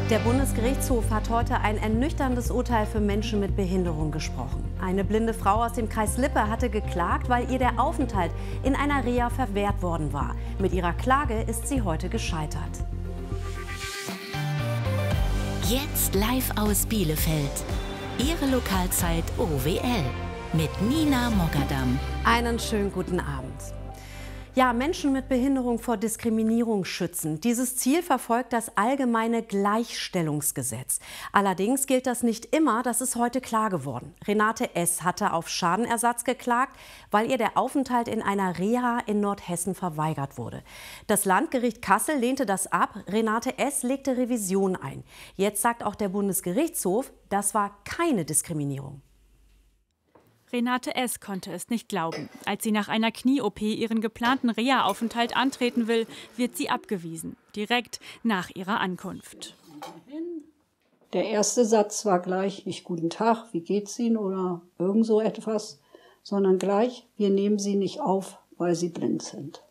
Der Bundesgerichtshof hat heute ein ernüchterndes Urteil für Menschen mit Behinderung gesprochen. Eine blinde Frau aus dem Kreis Lippe hatte geklagt, weil ihr der Aufenthalt in einer Reha verwehrt worden war. Mit ihrer Klage ist sie heute gescheitert. Jetzt live aus Bielefeld. Ihre Lokalzeit OWL mit Nina Mogadam. Einen schönen guten Abend. Ja, Menschen mit Behinderung vor Diskriminierung schützen. Dieses Ziel verfolgt das allgemeine Gleichstellungsgesetz. Allerdings gilt das nicht immer, das ist heute klar geworden. Renate S. hatte auf Schadenersatz geklagt, weil ihr der Aufenthalt in einer Reha in Nordhessen verweigert wurde. Das Landgericht Kassel lehnte das ab. Renate S. legte Revision ein. Jetzt sagt auch der Bundesgerichtshof, das war keine Diskriminierung. Renate S. konnte es nicht glauben. Als sie nach einer Knie-OP ihren geplanten Reha-Aufenthalt antreten will, wird sie abgewiesen. Direkt nach ihrer Ankunft. Der erste Satz war gleich nicht "Guten Tag, wie geht's Ihnen" oder irgend so etwas, sondern gleich "Wir nehmen Sie nicht auf, weil Sie blind sind".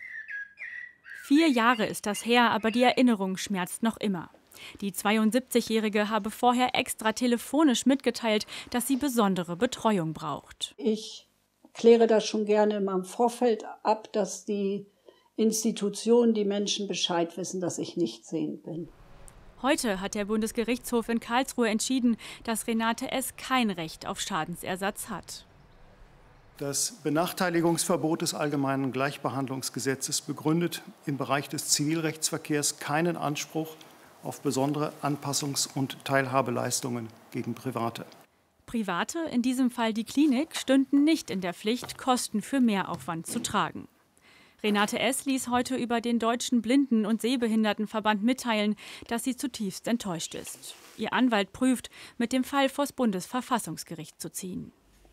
4 Jahre ist das her, aber die Erinnerung schmerzt noch immer. Die 72-Jährige habe vorher extra telefonisch mitgeteilt, dass sie besondere Betreuung braucht. Ich kläre das schon gerne immer im Vorfeld ab, dass die Institutionen, die Menschen Bescheid wissen, dass ich nicht sehend bin. Heute hat der Bundesgerichtshof in Karlsruhe entschieden, dass Renate S. kein Recht auf Schadensersatz hat. Das Benachteiligungsverbot des Allgemeinen Gleichbehandlungsgesetzes begründet im Bereich des Zivilrechtsverkehrs keinen Anspruch auf besondere Anpassungs- und Teilhabeleistungen gegen Private. Private, in diesem Fall die Klinik, stünden nicht in der Pflicht, Kosten für Mehraufwand zu tragen. Renate S. ließ heute über den Deutschen Blinden- und Sehbehindertenverband mitteilen, dass sie zutiefst enttäuscht ist. Ihr Anwalt prüft, mit dem Fall vors Bundesverfassungsgericht zu ziehen.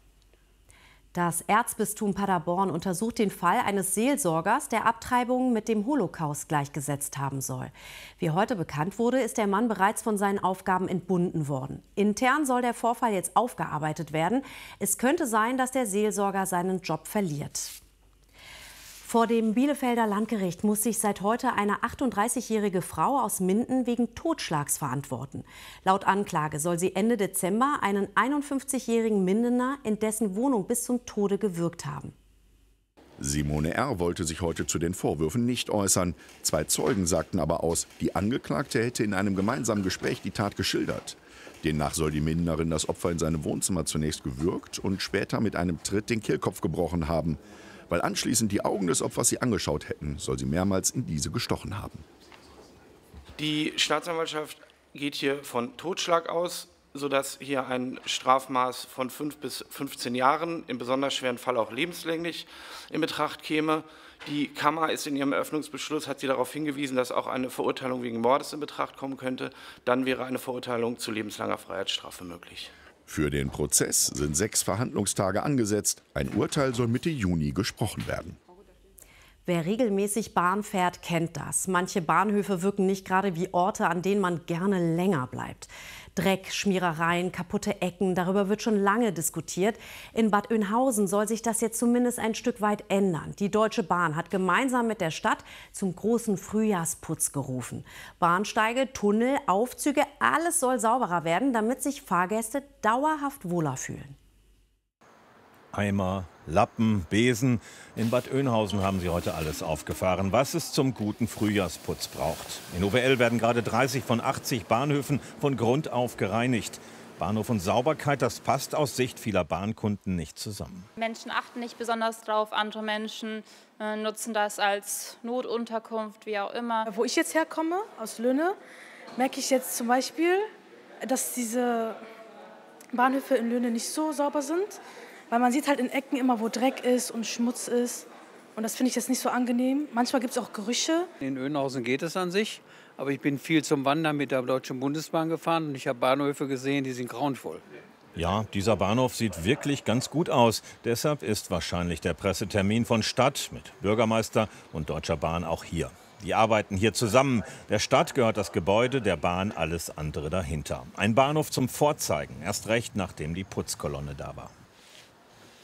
Das Erzbistum Paderborn untersucht den Fall eines Seelsorgers, der Abtreibungen mit dem Holocaust gleichgesetzt haben soll. Wie heute bekannt wurde, ist der Mann bereits von seinen Aufgaben entbunden worden. Intern soll der Vorfall jetzt aufgearbeitet werden. Es könnte sein, dass der Seelsorger seinen Job verliert. Vor dem Bielefelder Landgericht muss sich seit heute eine 38-jährige Frau aus Minden wegen Totschlags verantworten. Laut Anklage soll sie Ende Dezember einen 51-jährigen Mindener in dessen Wohnung bis zum Tode gewürgt haben. Simone R. wollte sich heute zu den Vorwürfen nicht äußern. 2 Zeugen sagten aber aus, die Angeklagte hätte in einem gemeinsamen Gespräch die Tat geschildert. Demnach soll die Mindenerin das Opfer in seinem Wohnzimmer zunächst gewürgt und später mit einem Tritt den Kehlkopf gebrochen haben. Weil anschließend die Augen des Opfers sie angeschaut hätten, soll sie mehrmals in diese gestochen haben. Die Staatsanwaltschaft geht hier von Totschlag aus, sodass hier ein Strafmaß von 5 bis 15 Jahren, im besonders schweren Fall auch lebenslänglich, in Betracht käme. Die Kammer ist in ihrem Eröffnungsbeschluss, hat sie darauf hingewiesen, dass auch eine Verurteilung wegen Mordes in Betracht kommen könnte. Dann wäre eine Verurteilung zu lebenslanger Freiheitsstrafe möglich. Für den Prozess sind 6 Verhandlungstage angesetzt. Ein Urteil soll Mitte Juni gesprochen werden. Wer regelmäßig Bahn fährt, kennt das. Manche Bahnhöfe wirken nicht gerade wie Orte, an denen man gerne länger bleibt. Dreck, Schmierereien, kaputte Ecken, darüber wird schon lange diskutiert. In Bad Oeynhausen soll sich das jetzt zumindest ein Stück weit ändern. Die Deutsche Bahn hat gemeinsam mit der Stadt zum großen Frühjahrsputz gerufen. Bahnsteige, Tunnel, Aufzüge, alles soll sauberer werden, damit sich Fahrgäste dauerhaft wohler fühlen. Eimer, Lappen, Besen. In Bad Oeynhausen haben sie heute alles aufgefahren, was es zum guten Frühjahrsputz braucht. In OWL werden gerade 30 von 80 Bahnhöfen von Grund auf gereinigt. Bahnhof und Sauberkeit, das passt aus Sicht vieler Bahnkunden nicht zusammen. Menschen achten nicht besonders drauf, andere Menschen nutzen das als Notunterkunft, wie auch immer. Wo ich jetzt herkomme, aus Lünne, merke ich jetzt zum Beispiel, dass diese Bahnhöfe in Lünne nicht so sauber sind. Weil man sieht halt in Ecken immer, wo Dreck ist und Schmutz ist. Und das finde ich jetzt nicht so angenehm. Manchmal gibt es auch Gerüche. In Oeynhausen geht es an sich. Aber ich bin viel zum Wandern mit der Deutschen Bundesbahn gefahren. Und ich habe Bahnhöfe gesehen, die sind grauenvoll. Ja, dieser Bahnhof sieht wirklich ganz gut aus. Deshalb ist wahrscheinlich der Pressetermin von Stadt mit Bürgermeister und Deutscher Bahn auch hier. Die arbeiten hier zusammen. Der Stadt gehört das Gebäude, der Bahn alles andere dahinter. Ein Bahnhof zum Vorzeigen. Erst recht, nachdem die Putzkolonne da war.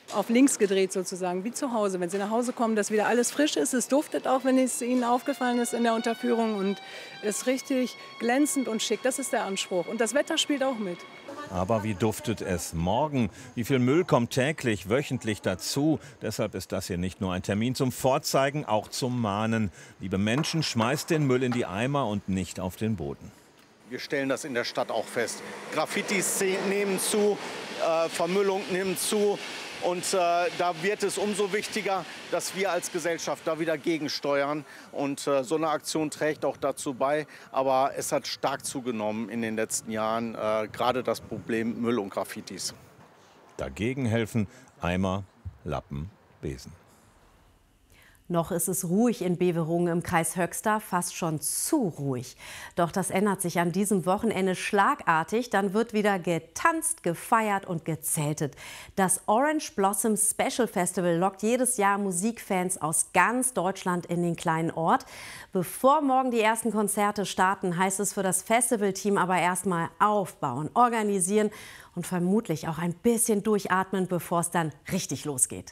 auf links gedreht sozusagen, wie zu Hause. Wenn Sie nach Hause kommen, dass wieder alles frisch ist. Es duftet auch, wenn es Ihnen aufgefallen ist in der Unterführung und ist richtig glänzend und schick. Das ist der Anspruch. Und das Wetter spielt auch mit. Aber wie duftet es morgen? Wie viel Müll kommt täglich, wöchentlich dazu? Deshalb ist das hier nicht nur ein Termin zum Vorzeigen, auch zum Mahnen. Liebe Menschen, schmeißt den Müll in die Eimer und nicht auf den Boden. Wir stellen das in der Stadt auch fest. Graffitis nehmen zu, Vermüllung nimmt zu. Und da wird es umso wichtiger, dass wir als Gesellschaft da wieder gegensteuern. Und so eine Aktion trägt auch dazu bei. Aber es hat stark zugenommen in den letzten Jahren, gerade das Problem Müll und Graffitis. Dagegen helfen Eimer, Lappen, Besen. Noch ist es ruhig in Beverungen im Kreis Höxter, fast schon zu ruhig. Doch das ändert sich an diesem Wochenende schlagartig. Dann wird wieder getanzt, gefeiert und gezeltet. Das Orange Blossom Special Festival lockt jedes Jahr Musikfans aus ganz Deutschland in den kleinen Ort. Bevor morgen die ersten Konzerte starten, heißt es für das Festivalteam aber erstmal aufbauen, organisieren und vermutlich auch ein bisschen durchatmen, bevor es dann richtig losgeht.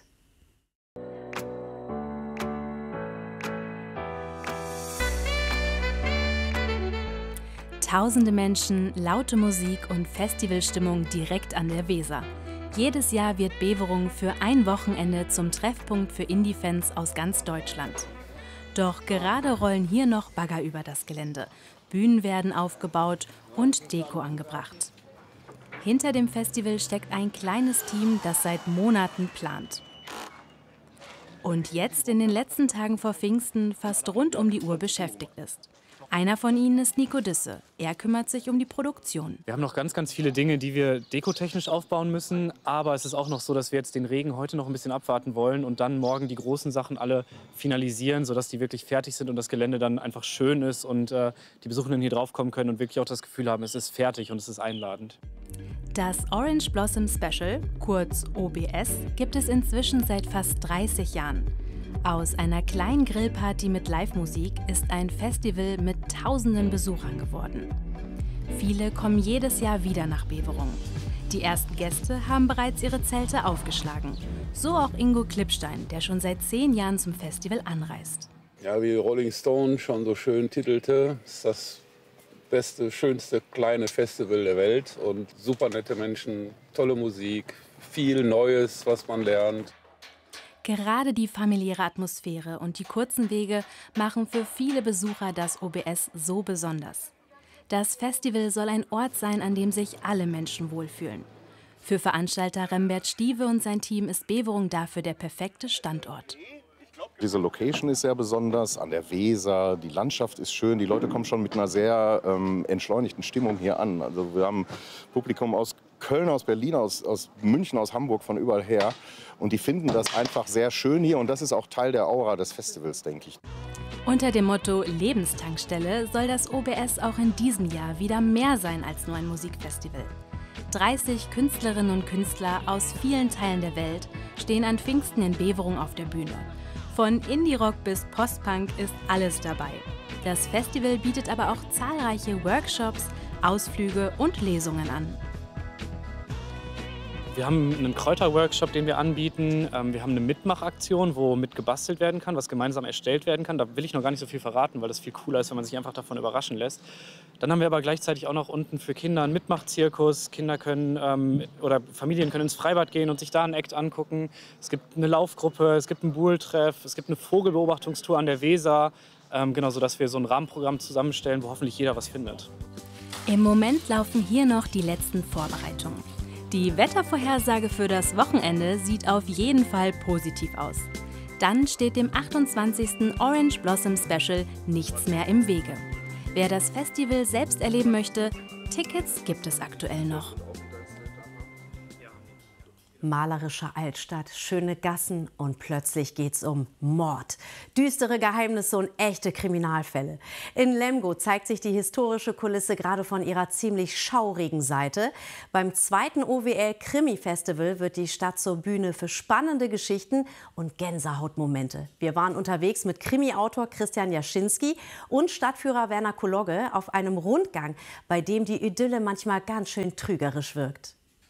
Tausende Menschen, laute Musik und Festivalstimmung direkt an der Weser. Jedes Jahr wird Beverungen für ein Wochenende zum Treffpunkt für Indie-Fans aus ganz Deutschland. Doch gerade rollen hier noch Bagger über das Gelände. Bühnen werden aufgebaut und Deko angebracht. Hinter dem Festival steckt ein kleines Team, das seit Monaten plant. Und jetzt in den letzten Tagen vor Pfingsten fast rund um die Uhr beschäftigt ist. Einer von ihnen ist Nico Disse. Er kümmert sich um die Produktion. Wir haben noch ganz viele Dinge, die wir dekotechnisch aufbauen müssen. Aber es ist auch noch so, dass wir jetzt den Regen heute noch ein bisschen abwarten wollen und dann morgen die großen Sachen alle finalisieren, sodass die wirklich fertig sind und das Gelände dann einfach schön ist und die Besuchenden hier drauf kommen können und wirklich auch das Gefühl haben, es ist fertig und es ist einladend. Das Orange Blossom Special, kurz OBS, gibt es inzwischen seit fast 30 Jahren. Aus einer kleinen Grillparty mit Live-Musik ist ein Festival mit tausenden Besuchern geworden. Viele kommen jedes Jahr wieder nach Beverungen. Die ersten Gäste haben bereits ihre Zelte aufgeschlagen. So auch Ingo Klippstein, der schon seit 10 Jahren zum Festival anreist. Ja, wie Rolling Stone schon so schön titelte, ist das beste, schönste kleine Festival der Welt. Und super nette Menschen, tolle Musik, viel Neues, was man lernt. Gerade die familiäre Atmosphäre und die kurzen Wege machen für viele Besucher das OBS so besonders. Das Festival soll ein Ort sein, an dem sich alle Menschen wohlfühlen. Für Veranstalter Rembert Stieve und sein Team ist Beverungen dafür der perfekte Standort. Diese Location ist sehr besonders, an der Weser, die Landschaft ist schön, die Leute kommen schon mit einer sehr entschleunigten Stimmung hier an. Also wir haben Publikum aus Köln, aus Berlin, aus München, aus Hamburg, von überall her. Und die finden das einfach sehr schön hier und das ist auch Teil der Aura des Festivals, denke ich. Unter dem Motto Lebenstankstelle soll das OBS auch in diesem Jahr wieder mehr sein als nur ein Musikfestival. 30 Künstlerinnen und Künstler aus vielen Teilen der Welt stehen an Pfingsten in Beverungen auf der Bühne. Von Indie-Rock bis Post-Punk ist alles dabei. Das Festival bietet aber auch zahlreiche Workshops, Ausflüge und Lesungen an. Wir haben einen Kräuterworkshop, den wir anbieten. Wir haben eine Mitmachaktion, wo mitgebastelt werden kann, was gemeinsam erstellt werden kann. Da will ich noch gar nicht so viel verraten, weil das viel cooler ist, wenn man sich einfach davon überraschen lässt. Dann haben wir aber gleichzeitig auch noch unten für Kinder einen Mitmachzirkus. Kinder können oder Familien können ins Freibad gehen und sich da einen Act angucken. Es gibt eine Laufgruppe, es gibt einen Buhltreff, es gibt eine Vogelbeobachtungstour an der Weser. Genau, sodass wir so ein Rahmenprogramm zusammenstellen, wo hoffentlich jeder was findet. Im Moment laufen hier noch die letzten Vorbereitungen. Die Wettervorhersage für das Wochenende sieht auf jeden Fall positiv aus. Dann steht dem 28. Orange Blossom Special nichts mehr im Wege. Wer das Festival selbst erleben möchte, Tickets gibt es aktuell noch. Malerische Altstadt, schöne Gassen und plötzlich geht's um Mord. Düstere Geheimnisse und echte Kriminalfälle. In Lemgo zeigt sich die historische Kulisse gerade von ihrer ziemlich schaurigen Seite. Beim 2. OWL Krimi-Festival wird die Stadt zur Bühne für spannende Geschichten und Gänsehautmomente. Wir waren unterwegs mit Krimi-Autor Christian Jaschinski und Stadtführer Werner Kologge auf einem Rundgang, bei dem die Idylle manchmal ganz schön trügerisch wirkt.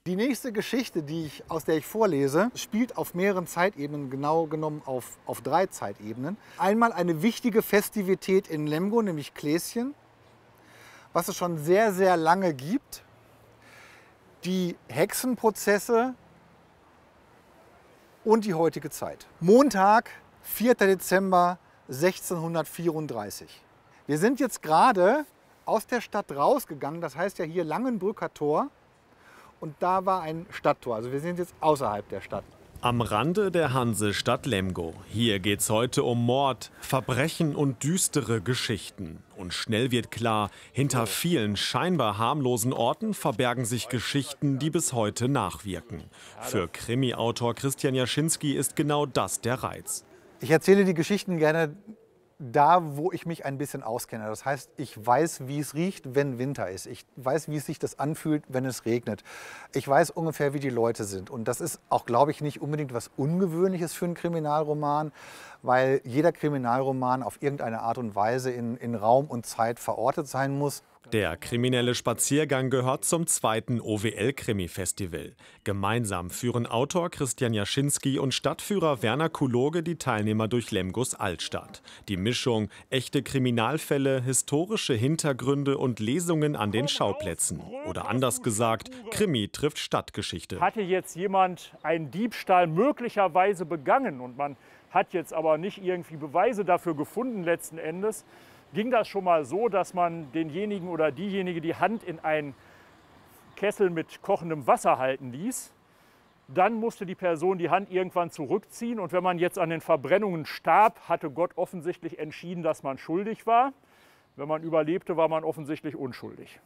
Die nächste Geschichte, aus der ich vorlese, spielt auf mehreren Zeitebenen, genau genommen auf 3 Zeitebenen. Einmal eine wichtige Festivität in Lemgo, nämlich Kläschen, was es schon sehr, sehr lange gibt. Die Hexenprozesse und die heutige Zeit. Montag, 4. Dezember 1634. Wir sind jetzt gerade aus der Stadt rausgegangen, das heißt ja hier Langenbrücker Tor. Und da war ein Stadttor, also wir sind jetzt außerhalb der Stadt. Am Rande der Hansestadt Lemgo. Hier geht's heute um Mord, Verbrechen und düstere Geschichten. Und schnell wird klar, hinter vielen scheinbar harmlosen Orten verbergen sich Geschichten, die bis heute nachwirken. Für Krimi-Autor Christian Jaschinski ist genau das der Reiz. Ich erzähle die Geschichten gerne da, wo ich mich ein bisschen auskenne. Das heißt, ich weiß, wie es riecht, wenn Winter ist. Ich weiß, wie es sich das anfühlt, wenn es regnet. Ich weiß ungefähr, wie die Leute sind. Und das ist auch, glaube ich, nicht unbedingt was Ungewöhnliches für einen Kriminalroman, weil jeder Kriminalroman auf irgendeine Art und Weise in Raum und Zeit verortet sein muss. Der kriminelle Spaziergang gehört zum 2. OWL-Krimi-Festival. Gemeinsam führen Autor Christian Jaschinski und Stadtführer Werner Kuloge die Teilnehmer durch Lemgos Altstadt. Die Mischung echte Kriminalfälle, historische Hintergründe und Lesungen an den Schauplätzen. Oder anders gesagt, Krimi trifft Stadtgeschichte. Hatte jetzt jemand einen Diebstahl möglicherweise begangen und man hat jetzt aber nicht irgendwie Beweise dafür gefunden letzten Endes, ging das schon mal so, dass man denjenigen oder diejenige die Hand in einen Kessel mit kochendem Wasser halten ließ. Dann musste die Person die Hand irgendwann zurückziehen. Und wenn man jetzt an den Verbrennungen starb, hatte Gott offensichtlich entschieden, dass man schuldig war. Wenn man überlebte, war man offensichtlich unschuldig.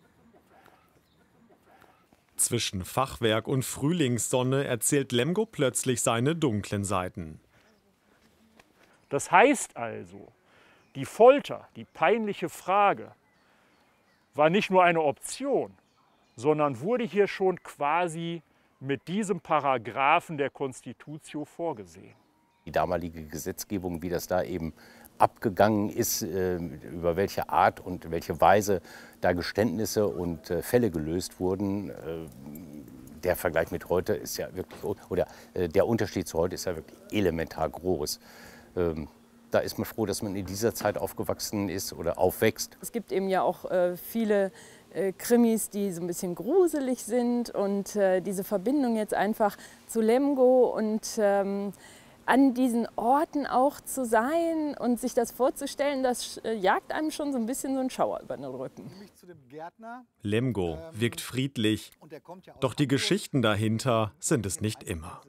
Zwischen Fachwerk und Frühlingssonne erzählt Lemgo plötzlich seine dunklen Seiten. Das heißt also, die Folter, die peinliche Frage, war nicht nur eine Option, sondern wurde hier schon quasi mit diesem Paragraphen der Constitutio vorgesehen. Die damalige Gesetzgebung, wie das da eben abgegangen ist, über welche Art und welche Weise da Geständnisse und Fälle gelöst wurden, der Vergleich mit heute ist ja wirklich, oder der Unterschied zu heute ist ja wirklich elementar groß. Da ist man froh, dass man in dieser Zeit aufgewachsen ist oder aufwächst. Es gibt eben ja auch viele Krimis, die so ein bisschen gruselig sind. Und diese Verbindung jetzt einfach zu Lemgo und an diesen Orten auch zu sein und sich das vorzustellen, das jagt einem schon so ein bisschen so einen Schauer über den Rücken. Lemgo wirkt friedlich, doch die Geschichten dahinter sind es nicht immer.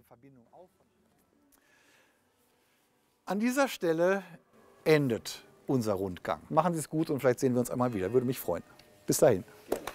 An dieser Stelle endet unser Rundgang. Machen Sie es gut und vielleicht sehen wir uns einmal wieder. Würde mich freuen. Bis dahin.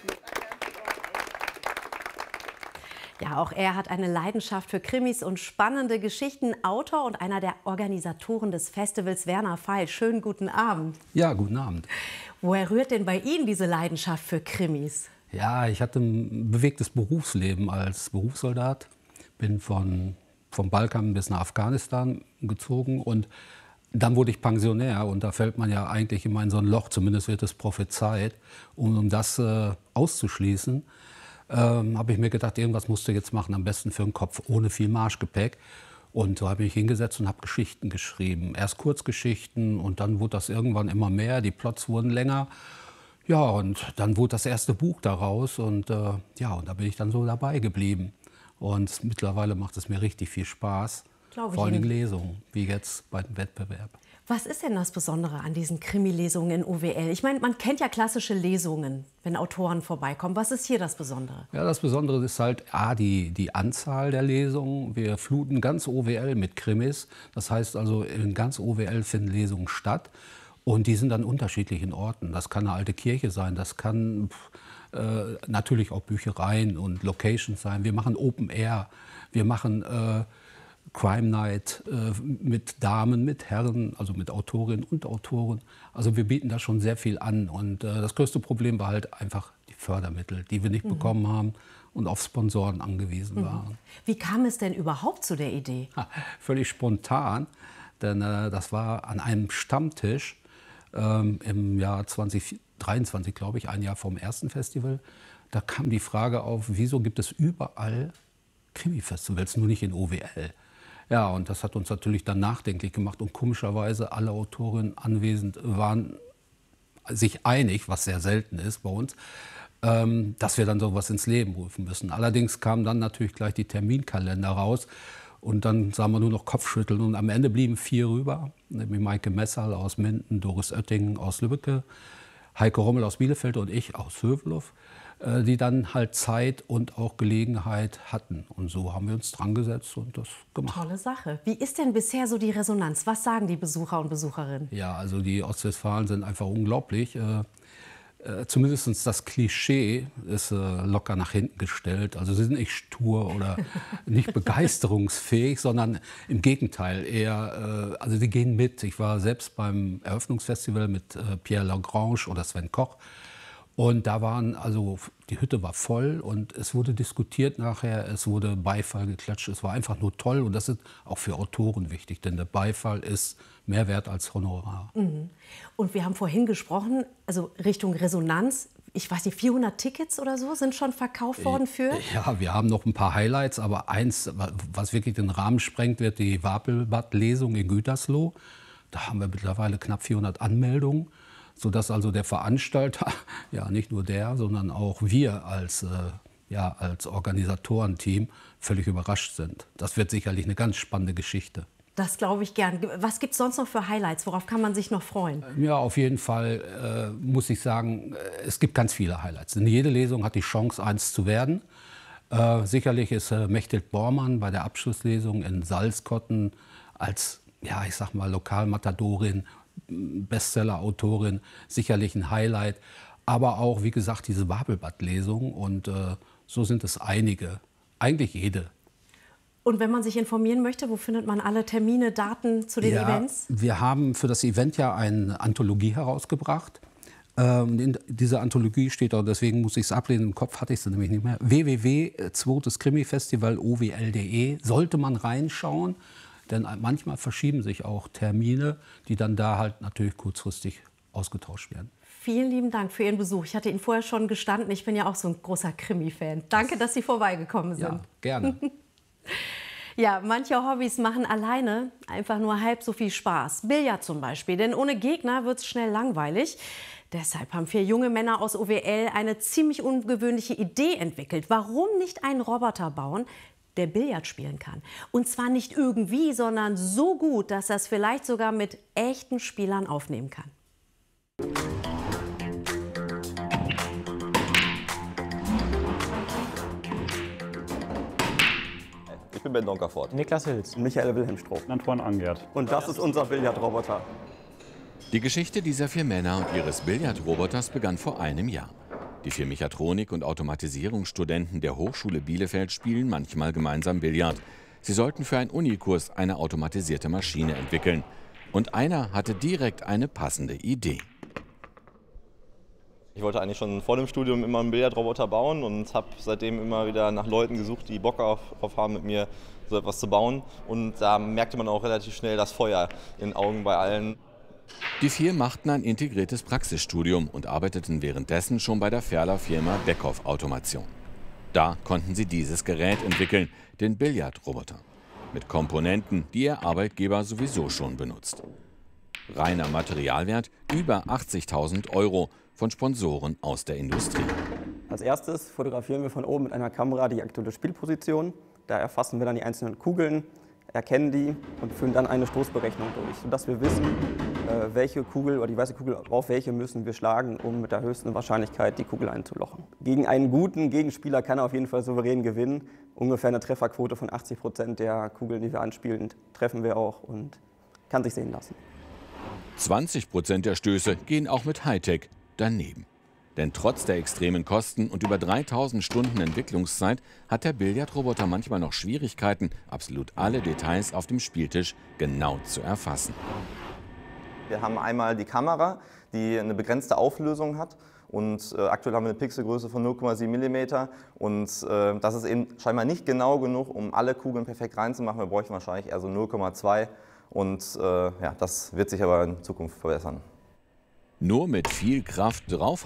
Ja, auch er hat eine Leidenschaft für Krimis und spannende Geschichten. Autor und einer der Organisatoren des Festivals, Werner Feil. Schönen guten Abend. Ja, guten Abend. Woher rührt denn bei Ihnen diese Leidenschaft für Krimis? Ja, ich hatte ein bewegtes Berufsleben als Berufssoldat. Bin vom Balkan bis nach Afghanistan gezogen und dann wurde ich Pensionär und da fällt man ja eigentlich immer in so ein Loch, zumindest wird es prophezeit. Um das auszuschließen, habe ich mir gedacht, irgendwas musst du jetzt machen, am besten für den Kopf, ohne viel Marschgepäck. Und so habe ich mich hingesetzt und habe Geschichten geschrieben. Erst Kurzgeschichten und dann wurde das irgendwann immer mehr, die Plots wurden länger. Ja, und dann wurde das erste Buch daraus und ja, und da bin ich dann so dabei geblieben. Und mittlerweile macht es mir richtig viel Spaß, vor allem Lesungen, wie jetzt bei dem Wettbewerb. Was ist denn das Besondere an diesen Krimi-Lesungen in OWL? Ich meine, man kennt ja klassische Lesungen, wenn Autoren vorbeikommen. Was ist hier das Besondere? Ja, das Besondere ist halt die Anzahl der Lesungen. Wir fluten ganz OWL mit Krimis. Das heißt also, in ganz OWL finden Lesungen statt. Und die sind an unterschiedlichen Orten. Das kann eine alte Kirche sein, das kann natürlich auch Büchereien und Locations sein. Wir machen Open Air, wir machen Crime Night mit Damen, mit Herren, also mit Autorinnen und Autoren. Also wir bieten da schon sehr viel an. Und das größte Problem war halt einfach die Fördermittel, die wir nicht bekommen haben und auf Sponsoren angewiesen waren. Wie kam es denn überhaupt zu der Idee? Völlig spontan, denn das war an einem Stammtisch im Jahr 2023, glaube ich, ein Jahr vom ersten Festival. da kam die Frage auf, wieso gibt es überall Krimi-Festivals, nur nicht in OWL. Ja, und das hat uns natürlich dann nachdenklich gemacht. Und komischerweise alle Autorinnen anwesend waren sich einig, was sehr selten ist bei uns, dass wir dann sowas ins Leben rufen müssen. Allerdings kamen dann natürlich gleich die Terminkalender raus. Und dann sahen wir nur noch Kopfschütteln. Und am Ende blieben 4 rüber, nämlich Maike Messerl aus Minden, Doris Oettingen aus Lübbecke, Heike Rommel aus Bielefeld und ich aus Hövelhof, die dann halt Zeit und auch Gelegenheit hatten. Und so haben wir uns dran gesetzt und das gemacht. Tolle Sache. Wie ist denn bisher so die Resonanz? Was sagen die Besucher und Besucherinnen? Ja, also die Ostwestfalen sind einfach unglaublich. Zumindest das Klischee ist locker nach hinten gestellt. Also sie sind nicht stur oder nicht begeisterungsfähig, sondern im Gegenteil eher, also sie gehen mit. Ich war selbst beim Eröffnungsfestival mit Pierre Lagrange oder Sven Koch. Und da waren, also die Hütte war voll und es wurde diskutiert nachher, es wurde Beifall geklatscht. Es war einfach nur toll und das ist auch für Autoren wichtig, denn der Beifall ist mehr wert als Honorar. Mhm. Und wir haben vorhin gesprochen, also Richtung Resonanz, ich weiß nicht, 400 Tickets oder so sind schon verkauft worden für? Ja, wir haben noch ein paar Highlights, aber eins, was wirklich den Rahmen sprengt, wird die Wapelbad-Lesung in Gütersloh. Da haben wir mittlerweile knapp 400 Anmeldungen. Sodass also der Veranstalter, ja nicht nur der, sondern auch wir als Organisatorenteam völlig überrascht sind. Das wird sicherlich eine ganz spannende Geschichte. Das glaube ich gern. Was gibt es sonst noch für Highlights? Worauf kann man sich noch freuen? Ja, auf jeden Fall muss ich sagen, es gibt ganz viele Highlights. Denn jede Lesung hat die Chance, eins zu werden. Sicherlich ist Mechthild Bormann bei der Abschlusslesung in Salzkotten als, ja, ich sag mal, Lokalmatadorin, Bestseller-Autorin, sicherlich ein Highlight. Aber auch, wie gesagt, diese Wapelbad-Lesung. Und so sind es einige, eigentlich jede. Und wenn man sich informieren möchte, wo findet man alle Termine, Daten zu den Events? Wir haben für das Event ja eine Anthologie herausgebracht. In dieser Anthologie steht auch, deswegen muss ich es ablehnen, im Kopf hatte ich es nämlich nicht mehr, www.2.krimifestival.owl.de, sollte man reinschauen. Denn manchmal verschieben sich auch Termine, die dann da halt natürlich kurzfristig ausgetauscht werden. Vielen lieben Dank für Ihren Besuch. Ich hatte Ihnen vorher schon gestanden, ich bin ja auch so ein großer Krimi-Fan. Danke, dass Sie vorbeigekommen sind. Ja, gerne. Ja, manche Hobbys machen alleine einfach nur halb so viel Spaß. Billard zum Beispiel, denn ohne Gegner wird es schnell langweilig. Deshalb haben 4 junge Männer aus OWL eine ziemlich ungewöhnliche Idee entwickelt. Warum nicht einen Roboter bauen, der Billard spielen kann? Und zwar nicht irgendwie, sondern so gut, dass er es vielleicht sogar mit echten Spielern aufnehmen kann. Ich bin Ben Donkerfort. Niklas Hilz. Michael Wilhelm Stroh. Antoine Angert. Und das ist unser Billardroboter. Die Geschichte dieser 4 Männer und ihres Billardroboters begann vor einem Jahr. Die 4 Mechatronik- und Automatisierungsstudenten der Hochschule Bielefeld spielen manchmal gemeinsam Billard. Sie sollten für einen Unikurs eine automatisierte Maschine entwickeln. Und einer hatte direkt eine passende Idee. Ich wollte eigentlich schon vor dem Studium immer einen Billardroboter bauen und habe seitdem immer wieder nach Leuten gesucht, die Bock auf haben, mit mir so etwas zu bauen. Und da merkte man auch relativ schnell das Feuer in den Augen bei allen. Die 4 machten ein integriertes Praxisstudium und arbeiteten währenddessen schon bei der Ferler Firma Beckhoff Automation. Da konnten sie dieses Gerät entwickeln, den Billardroboter. Mit Komponenten, die ihr Arbeitgeber sowieso schon benutzt. Reiner Materialwert über 80.000 €. Von Sponsoren aus der Industrie. Als erstes fotografieren wir von oben mit einer Kamera die aktuelle Spielposition. Da erfassen wir dann die einzelnen Kugeln, erkennen die und führen dann eine Stoßberechnung durch, sodass wir wissen, welche Kugel oder die weiße Kugel auf welche müssen wir schlagen, um mit der höchsten Wahrscheinlichkeit die Kugel einzulochen. Gegen einen guten Gegenspieler kann er auf jeden Fall souverän gewinnen. Ungefähr eine Trefferquote von 80% der Kugeln, die wir anspielen, treffen wir auch und kann sich sehen lassen. 20% der Stöße gehen auch mit Hightech daneben. Denn trotz der extremen Kosten und über 3000 Stunden Entwicklungszeit hat der Billardroboter manchmal noch Schwierigkeiten, absolut alle Details auf dem Spieltisch genau zu erfassen. Wir haben einmal die Kamera, die eine begrenzte Auflösung hat. Und aktuell haben wir eine Pixelgröße von 0,7 mm. Und das ist eben scheinbar nicht genau genug, um alle Kugeln perfekt reinzumachen. Wir bräuchten wahrscheinlich eher so 0,2. Und ja, das wird sich aber in Zukunft verbessern. Nur mit viel Kraft draufhauen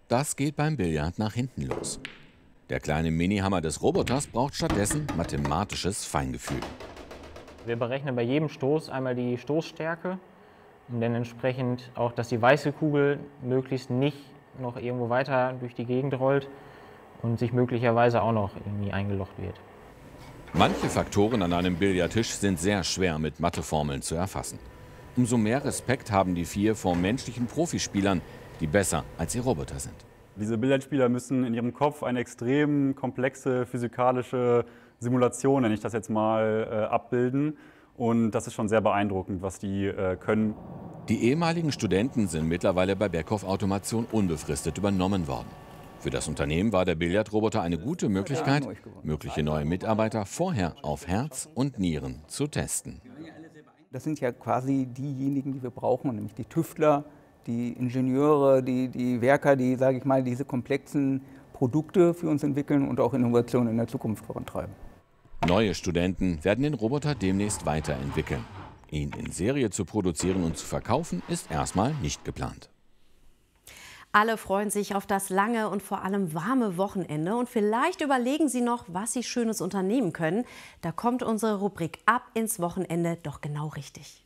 Das geht beim Billard nach hinten los. Der kleine Mini-Hammer des Roboters braucht stattdessen mathematisches Feingefühl. Wir berechnen bei jedem Stoß einmal die Stoßstärke und dann entsprechend auch, dass die weiße Kugel möglichst nicht noch irgendwo weiter durch die Gegend rollt und sich möglicherweise auch noch irgendwie eingelocht wird. Manche Faktoren an einem Billardtisch sind sehr schwer mit Matheformeln zu erfassen. Umso mehr Respekt haben die 4 vor menschlichen Profispielern, die besser als die Roboter sind. Diese Billardspieler müssen in ihrem Kopf eine extrem komplexe physikalische Simulation, nenne ich das jetzt mal, abbilden. Und das ist schon sehr beeindruckend, was die können. Die ehemaligen Studenten sind mittlerweile bei Beckhoff Automation unbefristet übernommen worden. Für das Unternehmen war der Billardroboter eine gute Möglichkeit, mögliche neue Mitarbeiter vorher auf Herz und Nieren zu testen. Das sind ja quasi diejenigen, die wir brauchen, nämlich die Tüftler, die Ingenieure, die Werker, die, sage ich mal, diese komplexen Produkte für uns entwickeln und auch Innovationen in der Zukunft vorantreiben. Neue Studenten werden den Roboter demnächst weiterentwickeln. Ihn in Serie zu produzieren und zu verkaufen, ist erstmal nicht geplant. Alle freuen sich auf das lange und vor allem warme Wochenende. Und vielleicht überlegen Sie noch, was Sie Schönes unternehmen können. Da kommt unsere Rubrik Ab ins Wochenende doch genau richtig.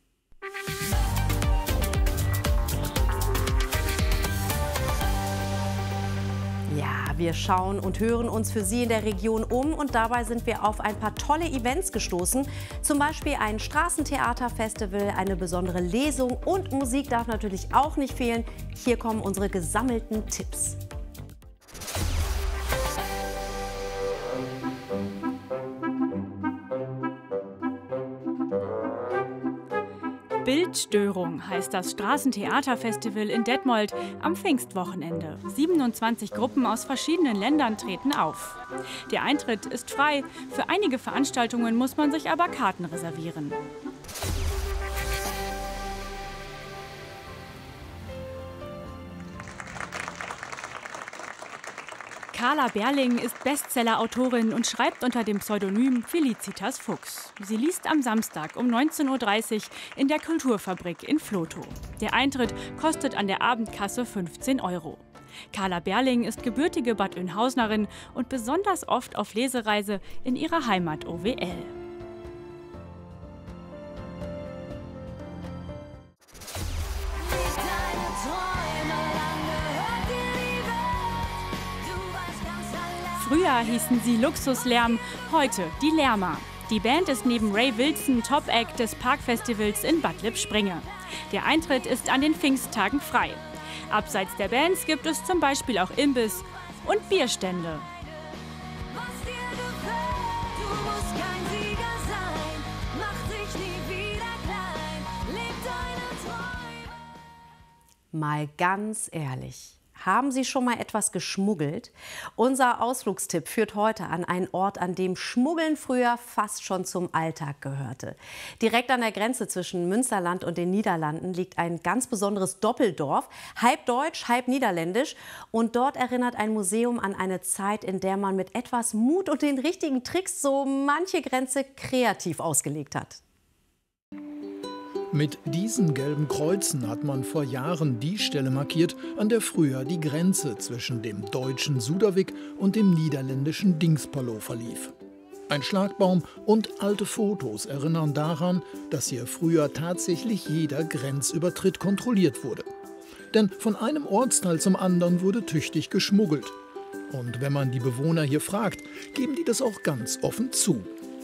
Ja, wir schauen und hören uns für Sie in der Region um und dabei sind wir auf ein paar tolle Events gestoßen. Zum Beispiel ein Straßentheaterfestival, eine besondere Lesung und Musik darf natürlich auch nicht fehlen. Hier kommen unsere gesammelten Tipps. Bildstörung heißt das Straßentheaterfestival in Detmold am Pfingstwochenende. 27 Gruppen aus verschiedenen Ländern treten auf. Der Eintritt ist frei. Für einige Veranstaltungen muss man sich aber Karten reservieren. Carla Berling ist Bestseller-Autorin und schreibt unter dem Pseudonym Felicitas Fuchs. Sie liest am Samstag um 19:30 Uhr in der Kulturfabrik in Vlotho. Der Eintritt kostet an der Abendkasse 15 €. Carla Berling ist gebürtige Bad Oeynhausenerin und besonders oft auf Lesereise in ihrer Heimat OWL. Früher hießen sie Luxuslärm, heute die Lärmer. Die Band ist neben Ray Wilson Top-Act des Parkfestivals in Bad Lippspringe. Der Eintritt ist an den Pfingsttagen frei. Abseits der Bands gibt es zum Beispiel auch Imbiss und Bierstände. Mal ganz ehrlich. Haben Sie schon mal etwas geschmuggelt? Unser Ausflugstipp führt heute an einen Ort, an dem Schmuggeln früher fast schon zum Alltag gehörte. Direkt an der Grenze zwischen Münsterland und den Niederlanden liegt ein ganz besonderes Doppeldorf, halb deutsch, halb niederländisch. Und dort erinnert ein Museum an eine Zeit, in der man mit etwas Mut und den richtigen Tricks so manche Grenze kreativ ausgelegt hat. Mit diesen gelben Kreuzen hat man vor Jahren die Stelle markiert, an der früher die Grenze zwischen dem deutschen Suderwick und dem niederländischen Dingsperlo verlief. Ein Schlagbaum und alte Fotos erinnern daran, dass hier früher tatsächlich jeder Grenzübertritt kontrolliert wurde. Denn von einem Ortsteil zum anderen wurde tüchtig geschmuggelt. Und wenn man die Bewohner hier fragt, geben die das auch ganz offen zu.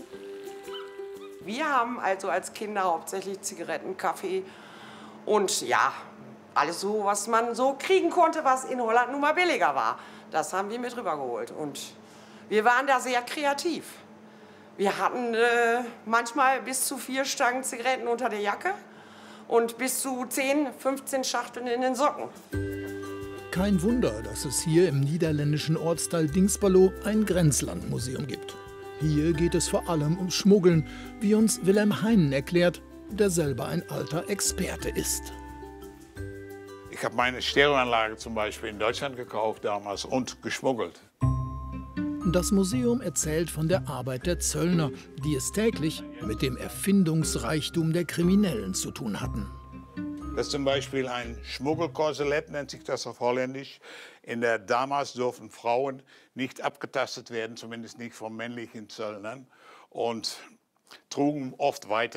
Wir haben also als Kinder hauptsächlich Zigaretten, Kaffee und ja, alles so, was man so kriegen konnte, was in Holland nun mal billiger war. Das haben wir mit rübergeholt und wir waren da sehr kreativ. Wir hatten manchmal bis zu 4 Stangen Zigaretten unter der Jacke und bis zu 10, 15 Schachteln in den Socken. Kein Wunder, dass es hier im niederländischen Ortsteil Dingsperlo ein Grenzlandmuseum gibt. Hier geht es vor allem ums Schmuggeln, wie uns Willem Heinen erklärt, der selber ein alter Experte ist. Ich habe meine Stereoanlage zum Beispiel in Deutschland gekauft damals und geschmuggelt. Das Museum erzählt von der Arbeit der Zöllner, die es täglich mit dem Erfindungsreichtum der Kriminellen zu tun hatten. Das ist zum Beispiel ein Schmuggelkorsett, nennt sich das auf Holländisch. Damals durften Frauen nicht abgetastet werden, zumindest nicht von männlichen Zöllnern, und trugen oft weiter